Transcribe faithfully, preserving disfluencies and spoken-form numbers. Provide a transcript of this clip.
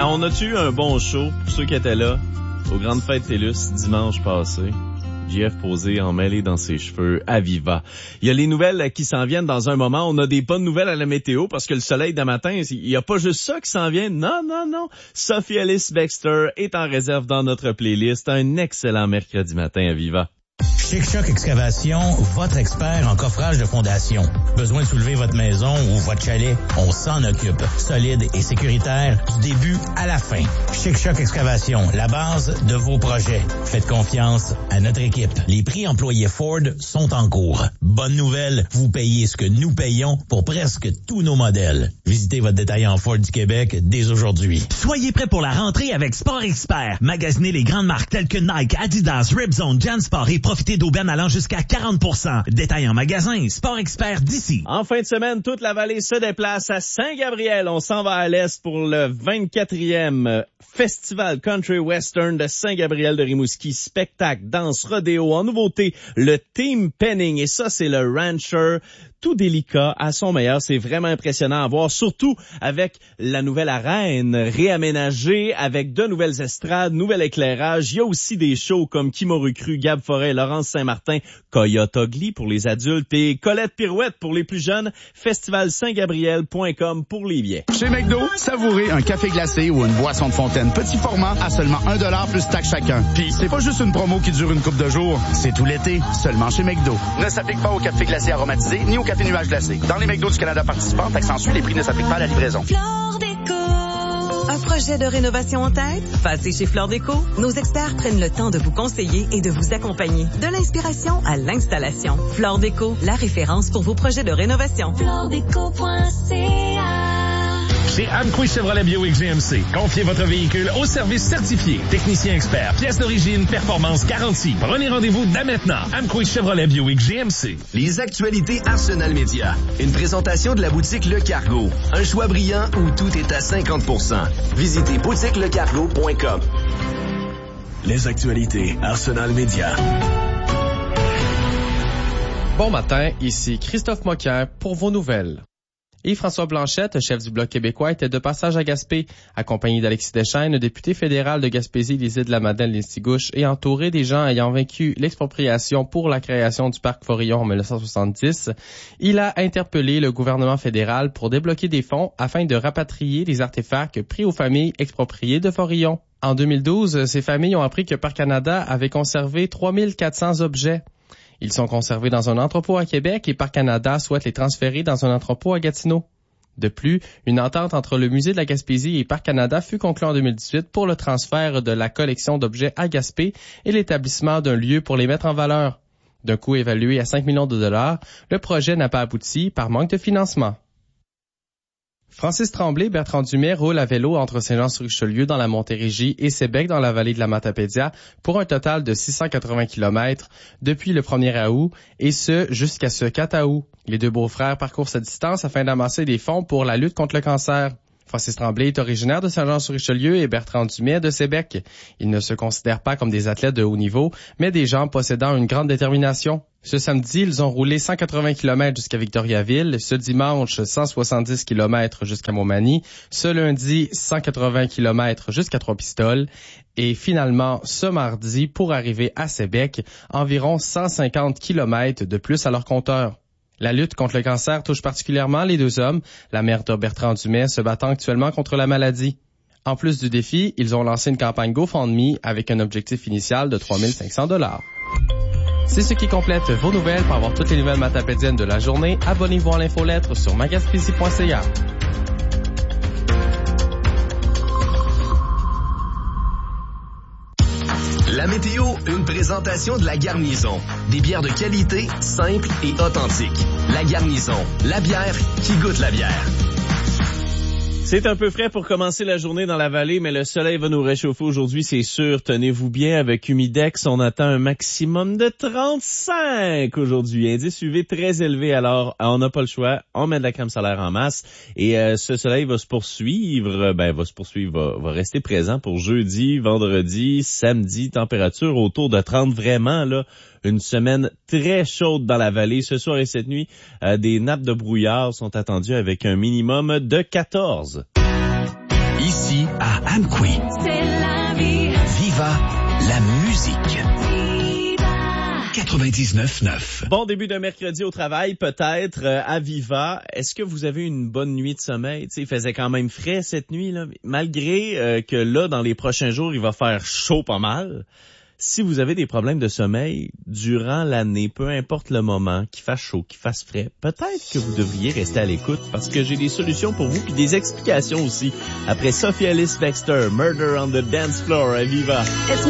Ah, on a-tu eu un bon show pour ceux qui étaient là aux grandes fêtes TELUS dimanche passé? J F posé emmêlé dans ses cheveux à Viva. Il y a les nouvelles qui s'en viennent dans un moment. On a des bonnes nouvelles à la météo parce que le soleil de matin, il n'y a pas juste ça qui s'en vient. Non, non, non. Sophie Alice Baxter est en réserve dans notre playlist. Un excellent mercredi matin à Viva. Chic Choc Excavation, votre expert en coffrage de fondation. Besoin de soulever votre maison ou votre chalet? On s'en occupe. Solide et sécuritaire du début à la fin. Chic Choc Excavation, la base de vos projets. Faites confiance à notre équipe. Les prix employés Ford sont en cours. Bonne nouvelle, vous payez ce que nous payons pour presque tous nos modèles. Visitez votre détaillant Ford du Québec dès aujourd'hui. Soyez prêts pour la rentrée avec Sport Expert. Magasinez les grandes marques telles que Nike, Adidas, Ripzone, Jansport et profitez d'aubaines allant jusqu'à quarante pour cent. Détail en magasin, Sport Expert d'ici. En fin de semaine, toute la vallée se déplace à Saint-Gabriel. On s'en va à l'est pour le vingt-quatrième Festival Country Western de Saint-Gabriel de Rimouski. Spectacle, danse, rodéo. En nouveauté, le Team Penning. Et ça, c'est le rancher tout délicat à son meilleur. C'est vraiment impressionnant à voir, surtout avec la nouvelle arène réaménagée, avec de nouvelles estrades, nouvel éclairage. Il y a aussi des shows comme Kimoru Cru, Gab Forêt, Laurence Saint-Martin, Coyote Ugly pour les adultes et Colette Pirouette pour les plus jeunes. festival saint gabriel point com pour les billets. Chez McDo, savourez un café glacé ou une boisson de fontaine petit format à seulement un dollar plus taxe chacun. Puis c'est pas juste une promo qui dure une couple de jours, c'est tout l'été, seulement chez McDo. Ne s'applique pas au café glacé aromatisé ni au café nuage glacé. Dans les McDo du Canada participants, accentuent, les prix ne s'appliquent pas à la livraison. Flore Déco. Un projet de rénovation en tête? Passez chez Flore Déco. Nos experts prennent le temps de vous conseiller et de vous accompagner. De l'inspiration à l'installation. Flore Déco, la référence pour vos projets de rénovation. flore déco point c a Chez Amquist Chevrolet Buick G M C, confiez votre véhicule au service certifié. Technicien expert, pièces d'origine, performance garantie. Prenez rendez-vous dès maintenant. Amquist Chevrolet Buick G M C. Les actualités Arsenal Média. Une présentation de la boutique Le Cargo. Un choix brillant où tout est à cinquante pour cent. Visitez boutique le cargo point com. Les actualités Arsenal Média. Bon matin, ici Christophe Moquin pour vos nouvelles. Yves-François Blanchette, chef du Bloc québécois, était de passage à Gaspé, accompagné d'Alexis Deschênes, député fédéral de Gaspésie, les îles de la Madeleine, l'Estigouche, et entouré des gens ayant vaincu l'expropriation pour la création du parc Forillon en dix-neuf cent soixante-dix. Il a interpellé le gouvernement fédéral pour débloquer des fonds afin de rapatrier les artefacts pris aux familles expropriées de Forillon. En deux mille douze, ces familles ont appris que Parc Canada avait conservé trois mille quatre cents objets. Ils sont conservés dans un entrepôt à Québec et Parc Canada souhaite les transférer dans un entrepôt à Gatineau. De plus, une entente entre le Musée de la Gaspésie et Parc Canada fut conclue en deux mille dix-huit pour le transfert de la collection d'objets à Gaspé et l'établissement d'un lieu pour les mettre en valeur. D'un coût évalué à cinq millions de dollars, le projet n'a pas abouti par manque de financement. Francis Tremblay, Bertrand Dumais roulent à vélo entre Saint-Jean-sur-Richelieu dans la Montérégie et Sébec dans la vallée de la Matapédia pour un total de six cent quatre-vingts kilomètres depuis le premier août et ce jusqu'à ce quatre août. Les deux beaux-frères parcourent cette distance afin d'amasser des fonds pour la lutte contre le cancer. Francis Tremblay est originaire de Saint-Jean-sur-Richelieu et Bertrand Dumais de Sébec. Ils ne se considèrent pas comme des athlètes de haut niveau, mais des gens possédant une grande détermination. Ce samedi, ils ont roulé cent quatre-vingts kilomètres jusqu'à Victoriaville, ce dimanche cent soixante-dix kilomètres jusqu'à Montmagny, ce lundi cent quatre-vingts kilomètres jusqu'à Trois-Pistoles et finalement ce mardi pour arriver à Sébec, environ cent cinquante kilomètres de plus à leur compteur. La lutte contre le cancer touche particulièrement les deux hommes, la mère de Bertrand Dumais se battant actuellement contre la maladie. En plus du défi, ils ont lancé une campagne GoFundMe avec un objectif initial de trois mille cinq cents dollars. C'est ce qui complète vos nouvelles. Pour avoir toutes les nouvelles matapédiennes de la journée, abonnez-vous à l'infolettre sur magaspésie point c a. La météo, une présentation de La Garnison. Des bières de qualité, simples et authentiques. La Garnison, la bière qui goûte la bière. C'est un peu frais pour commencer la journée dans la vallée, mais le soleil va nous réchauffer aujourd'hui, c'est sûr. Tenez-vous bien, avec Humidex, on attend un maximum de trente-cinq aujourd'hui. Indice U V très élevé, alors on n'a pas le choix. On met de la crème solaire en masse et euh, ce soleil va se poursuivre, ben va se poursuivre, va, va rester présent pour jeudi, vendredi, samedi, température autour de trente vraiment là. Une semaine très chaude dans la vallée. Ce soir et cette nuit, euh, des nappes de brouillard sont attendues avec un minimum de quatorze. Ici ici à Amqui. C'est la vie. Viva la musique. quatre-vingt-dix-neuf neuf. Bon début de mercredi au travail, peut-être, euh, à Viva. Est-ce que vous avez une bonne nuit de sommeil? T'sais, il faisait quand même frais cette nuit, là. Malgré euh, que là, dans les prochains jours, il va faire chaud pas mal. Si vous avez des problèmes de sommeil durant l'année, peu importe le moment, qu'il fasse chaud, qu'il fasse frais, peut-être que vous devriez rester à l'écoute parce que j'ai des solutions pour vous puis des explications aussi. Après Sophie Ellis-Bextor, Murder on the Dance Floor à Viva. It's